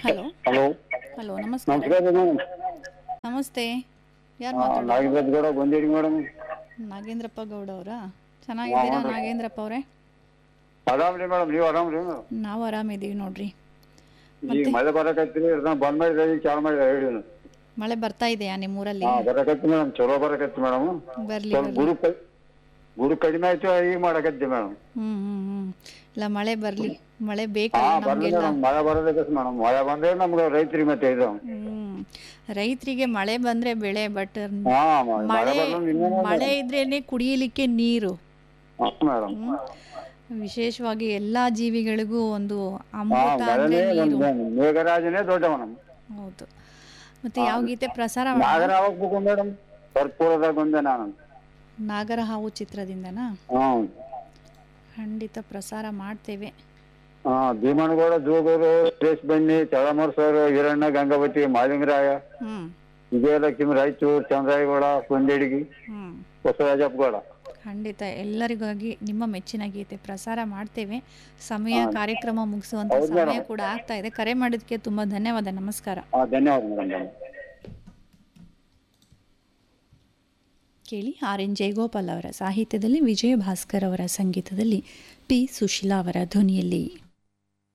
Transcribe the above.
Hello. Hello, hello, ನಮಸ್ಕಾರ. ನಮಸ್ಕಾರ madam. ನಮಸ್ತೆ. ಯಾರು ಮಾತಾಡೋದು? ನಾಗರಾಜ್ ಗೌಡ ಬಂದಿರಿ ಮೇಡಮ್. ನಾಗೇಂದ್ರಪ್ಪ ಗೌಡ ಅವರಾ? ಚೆನ್ನಾಗಿದ್ದೀರಾ ನಾಗೇಂದ್ರಪ್ಪ ಅವರೇ? ಆರಾಮ್ರಿ ಮೇಡಮ್, ನೀವು ಆರಾಮ್ರಿ ಮೇಡಮ್? ನಾವು ಆರಾಮಿದ್ದೀವಿ ನೋಡ್ರಿ. ಈಗ ಮತ್ತೆ ಮಳೆ ಬರಕತ್ರಿ, ಬಂದ್ ಮಾಡಿದ್ರೆ ಈಗ ಚಾಲು ಮಾಡಿದ್ರೆ ಹೇಳಿ. ಮಳೆ ಬರ್ತಾ ಇದೆಯಾ ನಿಮ್ಮೂರಲ್ಲಿ? ಬರಕತ್ತಿ ಮೇಡಮ್, ಚಲೋ ಬರಕತ್ತಿ ಮೇಡಮ್. ಬರ್ಲಿ ಸ್ವಲ್ಪ ಬರ್ಲಿ. ಗುರು ಕಡಿಮೆ ಆಯ್ತು, ಈಗ ಮಾಡಕತ್ತಿ ಮೇಡಮ್. ಇಲ್ಲ, ಮಳೆ ಬರ್ಲಿ. ಮಳೆ ಹಾ, ಬೇಕಲ್ಲ ಬರ್ಲಿ ನಮ್ಗೆಲ್ಲ. ಮೇಡಮ್, ಮಳೆ ಬರೋದಕ್ಕೆ ಮೇಡಮ್. ಮಳೆ ಬಂದ್ರೆ ನಮ್ಗೆ ರೈತರಿಗೆ ಮತ್ತೆ ಇದು. ರೈತರಿಗೆ ಮಳೆ ಬಂದ್ರೆ ಬೆಳೆ, ಬಟ್ ಹಾ, ಮಳೆ ಬರ್ಲ ನಿನ್ನೆ ಮಳೆ ಇದ್ರೇನೆ ಕುಡಿಯಲಿಕ್ಕೆ ನೀರು. ಮೇಡಮ್. ವಿಶೇಷವಾಗಿ ಎಲ್ಲಾ ಜೀವಿಗಳಿಗೂ ಒಂದು ಹಾ, ಅಮೃತ ಅಂದ್ರೆ ಮಳೆನೇ ನೀರು. ಮೇಘರಾಜನೇ ದೊಡ್ಡವ ನಮ್. ಹೌದು. ಮತ್ತೆ ಯಾವ ಗೀತೆ ಪ್ರಸಾರ ನಾಗರ ಮಾಡೋಣ? ಹೋಗ್ಬೇಕು ಮೇಡಮ್, ಕರ್ಪೂರದಾಗ ಬಂದೆ ನಾನು. ನಾಗರಹಾವು ಚಿತ್ರದಿಂದನಾ? ಹ್ಮ್. ಖಂಡಿತ ಪ್ರಸಾರ ಮಾಡ್ತೇವೆ. ಭೀಮನಗೌಡ, ಜೋಗೂರು, ಸುರೇಶ್ ಬನ್ನಿ, ಚಳಮರ್ಸೋರು, ಹಿರಣ್ಣ, ಗಂಗಾವತಿ, ಮಾಲಿಂಗರಾಯ, ಹ್ಮ್ ವಿಜಯಲಕ್ಷ್ಮಿ, ರಾಯಚೂರು, ಚಂದ್ರಾಯಗೌಡ, ಕುಂದೇಡಿಗಿ, ಹ್ಮ್ ಬಸವರಾಜಪ್ಪಗೌಡ. ಖಂಡಿತ ಎಲ್ಲರಿಗಾಗಿ ನಿಮ್ಮ ಮೆಚ್ಚಿನ ಗೀತೆ ಪ್ರಸಾರ ಮಾಡ್ತೇವೆ. ಸಮಯ ಕಾರ್ಯಕ್ರಮ ಮುಗಿಸುವಂತ ಹೌದು ಸಮಯ ಮೇಡಮ್. ಕೂಡ ಆಗ್ತಾ ಇದೆ. ಕರೆ ಮಾಡೋದಕ್ಕೆ ತುಂಬಾ ಧನ್ಯವಾದ. ನಮಸ್ಕಾರ. ಧನ್ಯವಾದ ಮೇಡಮ್. ಕೇಳಿ, ಆರ್ ಎನ್ ಜಯಗೋಪಾಲ್ ಅವರ ಸಾಹಿತ್ಯದಲ್ಲಿ, ವಿಜಯ ಭಾಸ್ಕರ್ ಅವರ ಸಂಗೀತದಲ್ಲಿ, ಪಿ ಸುಶೀಲಾ ಅವರ ಧ್ವನಿಯಲ್ಲಿ.